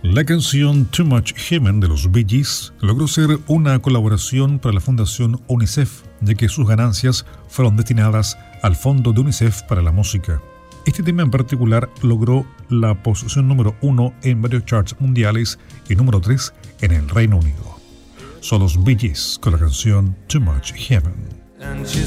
La canción Too Much Heaven de los Bee Gees logró ser una colaboración para la Fundación UNICEF, ya que sus ganancias fueron destinadas al Fondo de UNICEF para la Música. Este tema en particular logró la posición número 1 en varios charts mundiales y número 3 en el Reino Unido. Son los Bee Gees con la canción Too Much Heaven. And she